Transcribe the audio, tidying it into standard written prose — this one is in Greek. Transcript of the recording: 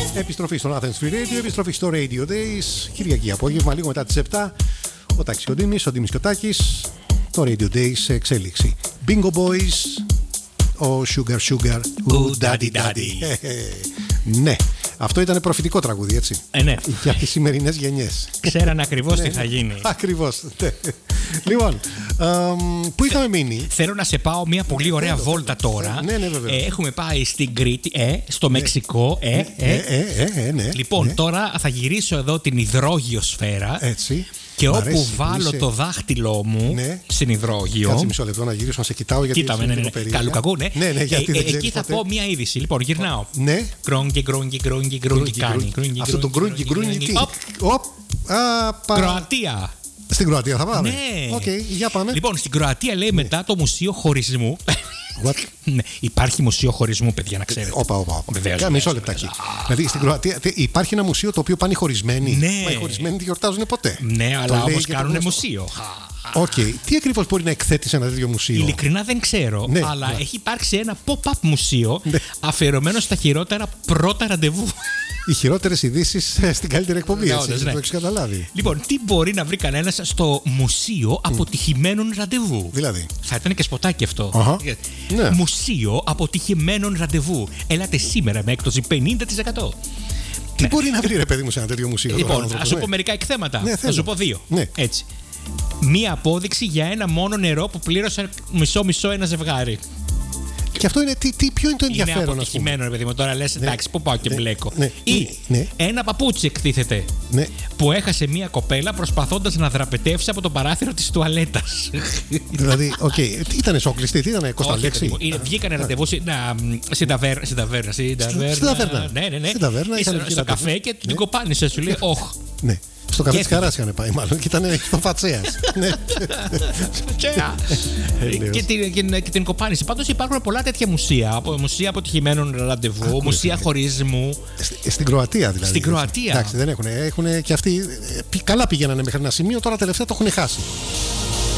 Επιστροφή στο Athens Free Radio, επιστροφή στο Radio Days. Κυριακή απόγευμα, λίγο μετά τις 7. Ο Τάκης και ο Ντίμης και ο Τάκης. Το Radio Days σε εξέλιξη. Bingo Boys, ο Sugar Sugar, ο Daddy Daddy. Ναι, αυτό ήταν προφητικό τραγούδι, έτσι. Ναι. Για τις σημερινές γενιές. Ξέραν ακριβώς τι θα γίνει. Ακριβώς. Λοιπόν, πού είχαμε μείνει? Θέλω να σε πάω μια πολύ ωραία βόλτα τώρα. Ναι, βέβαια. Έχουμε πάει στην Κρήτη, στο Μεξικό. Λοιπόν, τώρα θα γυρίσω εδώ την υδρόγειο σφαίρα. Έτσι. Και όπου βάλω το δάχτυλό μου στην υδρόγειο. Κάτσε μισό λεπτό να γυρίσω να σε κοιτάω, γιατί κοίταμε, ναι. Καλού κακού, ναι. Εκεί θα πω μια είδηση. Λοιπόν, γυρνάω. Ναι. Γκρόγκι κάνει. Αυτό το γκρόγκι τι? Κροατία. Στην Κροατία θα πάμε. Ναι. Okay, για πάμε. Λοιπόν, στην Κροατία λέει μετά το μουσείο χωρισμού. Ναι, υπάρχει μουσείο χωρισμού, παιδιά, να ξέρετε. Όπα. Μισό λεπτάκι. Δηλαδή στην Κροατία υπάρχει ένα μουσείο το οποίο πάνε οι χωρισμένοι. Ναι. Μα οι χωρισμένοι δεν γιορτάζουν ποτέ. Ναι, αλλά όμως κάνουν μουσείο. Τι ακριβώς μπορεί να εκθέτει σε ένα τέτοιο μουσείο? Ειλικρινά δεν ξέρω, αλλά έχει υπάρξει ένα pop-up μουσείο αφιερωμένο στα χειρότερα πρώτα ραντεβού. Οι χειρότερες ειδήσεις στην καλύτερη εκπομπή, έτσι, το έχεις καταλάβει. Λοιπόν, τι μπορεί να βρει κανένας στο μουσείο αποτυχημένων ραντεβού? Δηλαδή. Θα ήταν και σποτάκι αυτό. Ναι. Μουσείο αποτυχημένων ραντεβού. Έλατε σήμερα με έκπτωση 50%. Τι μπορεί να βρει, ρε παιδί μου, σε ένα τέτοιο μουσείο? Λοιπόν, θα σου πω μερικά εκθέματα. Θα σου πω δύο. Έτσι. Μία απόδειξη για ένα μόνο νερό που πλήρωσε μισό ένα ζευγάρι. Και αυτό είναι, ποιο είναι το ενδιαφέρον? Είναι αποτυχημένο, ρε παιδί μου. Τώρα λες, εντάξει, πού πάω και μπλέκω. Ή ναι. ένα παπούτσι εκτίθεται. Ναι. Που έχασε μία κοπέλα προσπαθώντας να δραπετεύσει από το παράθυρο της τουαλέτας. Δηλαδή, τι ήταν, σοκλειστή, τι ήταν, Κωνσταντέξη? Βγήκανε ραντεβού στην ταβέρνα. Ναι. Στο καφέ και την κοπάνισε, σου λέει, όχ. Ναι. Στο καφέ της Χαράς είχαν πάει, μάλλον, και ήταν στο Φατσέας. Και την κοπάνισε. Πάντως υπάρχουν πολλά τέτοια μουσεία. Μουσεία αποτυχημένων ραντεβού, μουσεία χωρισμού. Στην Κροατία δηλαδή. Στην Κροατία. Εντάξει, δεν έχουν. Έχουν και αυτοί. Καλά πηγαίνανε μέχρι ένα σημείο, τώρα τελευταία το έχουν χάσει.